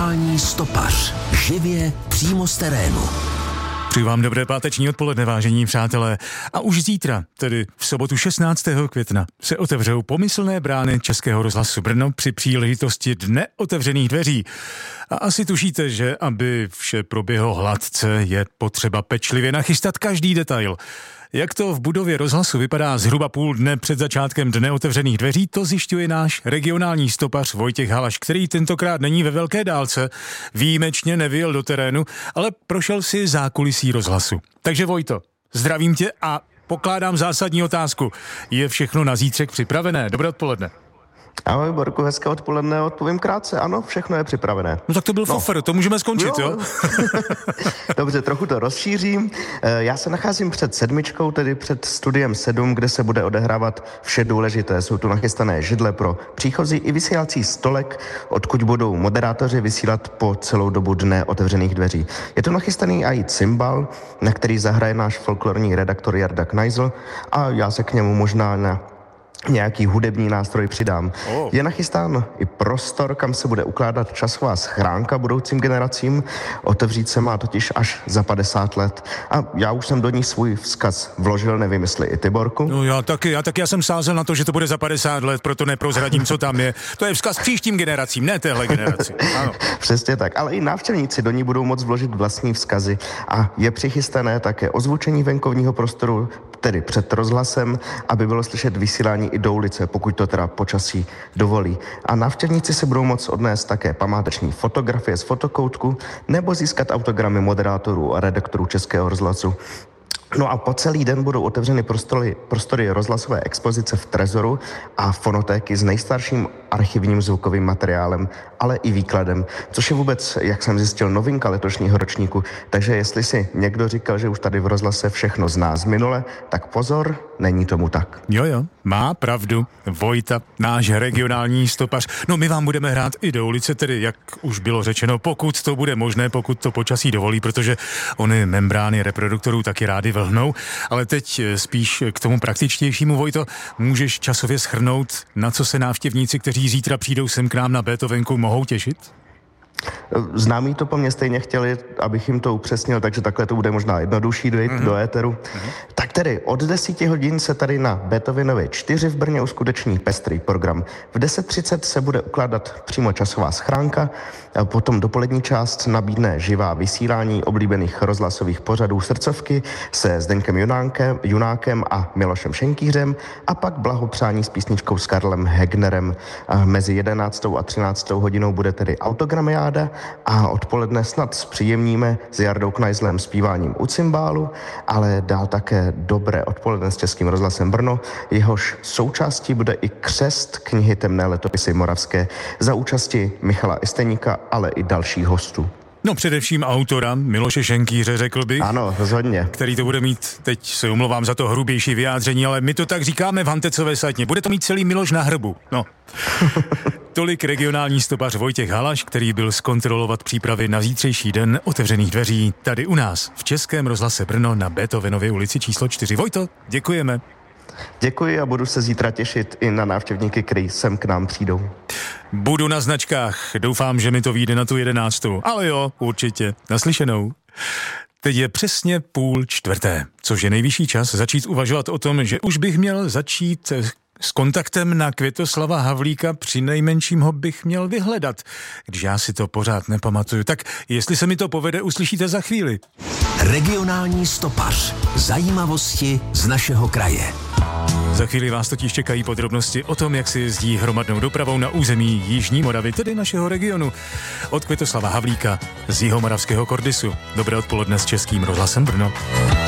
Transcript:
Regionální stopař. Živě přímo z terénu. Přeji vám dobré páteční odpoledne, vážení přátelé. A už zítra, tedy v sobotu 16. května, se otevřou pomyslné brány Českého rozhlasu Brno při příležitosti Dne otevřených dveří. A asi tušíte, že aby vše proběhlo hladce, je potřeba pečlivě nachystat každý detail. Jak to v budově rozhlasu vypadá zhruba půl dne před začátkem Dne otevřených dveří, to zjišťuje náš regionální stopař Vojtěch Halaš, který tentokrát není ve velké dálce, výjimečně nevyjel do terénu, ale prošel si zákulisí rozhlasu. Takže Vojto, zdravím tě a pokládám zásadní otázku. Je všechno na zítřek připravené? Dobré odpoledne. Ahoj, Borku, hezké odpoledne, odpovím krátce. Ano, všechno je připravené. No tak to byl fofr, to můžeme skončit, jo? Dobře, trochu to rozšířím. Já se nacházím před 7, tedy před studiem 7, kde se bude odehrávat vše důležité. Jsou tu nachystané židle pro příchozí i vysílací stolek, odkud budou moderátoři vysílat po celou dobu Dne otevřených dveří. Je tu nachystaný i cymbal, na který zahraje náš folklorní redaktor Jarda Knajzl a já se k němu možná na nějaký hudební nástroj přidám. Je nachystán i prostor, kam se bude ukládat časová schránka budoucím generacím. Otevřít se má totiž až za 50 let. A já už jsem do ní svůj vzkaz vložil, nevím, jestli i ty, Borku. No já jsem sázel na to, že to bude za 50 let, proto neprozradím, co tam je. To je vzkaz příštím generacím, ne téhle generaci. Ano. Přesně tak, ale i návštěvníci do ní budou moct vložit vlastní vzkazy. A je přichystané také ozvučení venkovního prostoru, tedy před rozhlasem, aby bylo slyšet vysílání i do ulice, pokud to teda počasí dovolí. A návštěvníci si budou moct odnést také památeční fotografie z fotokoutku nebo získat autogramy moderátorů a redaktorů Českého rozhlasu. No a po celý den budou otevřeny prostory rozhlasové expozice v Trezoru a fonotéky s nejstarším archivním zvukovým materiálem, ale i výkladem, což je vůbec, jak jsem zjistil, novinka letošního ročníku. Takže jestli si někdo říkal, že už tady v rozhlase všechno zná z minule, tak pozor, není tomu tak. Jo, má pravdu Vojta, náš regionální stopař. No my vám budeme hrát i do ulice, tedy jak už bylo řečeno, pokud to bude možné, pokud to počasí dovolí, protože ony membrány reproduktorů taky rády vlhnou. Ale teď spíš k tomu praktičtějšímu, Vojto, můžeš časově shrnout, na co se návštěvníci, kteří zítra přijdou sem k nám na Beethovenku, mohou těšit? Známí to po mně stejně chtěli, abych jim to upřesnil, takže takhle to bude možná jednodušší dojít do éteru. Tak tedy od 10 hodin se tady na Beethovenově 4 v Brně uskuteční pestrý program. V 10:30 se bude ukládat přímo časová schránka, a potom dopolední část nabídne živá vysílání oblíbených rozhlasových pořadů Srdcovky se Zdeňkem Junákem a Milošem Šenkýřem a pak blahopřání s písničkou s Karlem Hegnerem. A mezi 11. a 13. hodinou bude tedy autogramiáda a odpoledne snad zpříjemníme s Jardou Knajzlem zpíváním u cymbálu, ale dál také dobré odpoledne s Českým rozhlasem Brno, jehož součástí bude i křest knihy Temné letopisy moravské za účasti Michala Esteníka, ale i dalších hostů. No především autora Miloše Šenkýře, řekl bych. Ano, rozhodně. Který to bude mít, teď se omlouvám za to hrubější vyjádření, ale my to tak říkáme v Hantecové satně. Bude to mít celý Miloš na hrbu. No. Tolik regionální stopař Vojtěch Halaš, který byl zkontrolovat přípravy na zítřejší Den otevřených dveří tady u nás v Českém rozhlase Brno na Beethovenově ulici číslo 4. Vojto, děkujeme. Děkuji a budu se zítra těšit i na návštěvníky, kteří sem k nám přijdou. Budu na značkách, doufám, že mi to vyjde na tu 11. Ale jo, určitě. Naslyšenou. Teď je přesně 3:30, což je nejvyšší čas začít uvažovat o tom, že už bych měl začít s kontaktem na Květoslava Havlíka, přinejmenším ho bych měl vyhledat, když já si to pořád nepamatuju. Tak jestli se mi to povede, uslyšíte za chvíli. Regionální stopař. Zajímavosti z našeho kraje. Za chvíli vás totiž čekají podrobnosti o tom, jak se jezdí hromadnou dopravou na území Jižní Moravy, tedy našeho regionu. Od Květoslava Havlíka z Jihomoravského Kordisu. Dobré odpoledne s Českým rozhlasem Brno.